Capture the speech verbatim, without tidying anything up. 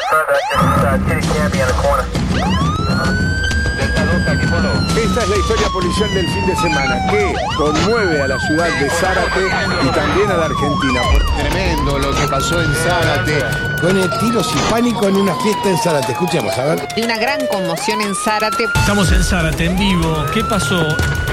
Esta es la historia policial del fin de semana que conmueve a la ciudad de Zárate y también a la Argentina. Tremendo lo que pasó en Zárate. Pone tiros y pánico en una fiesta en Zárate. Escuchemos, a ver. Hay una gran conmoción en Zárate. Estamos en Zárate, en vivo. ¿Qué pasó?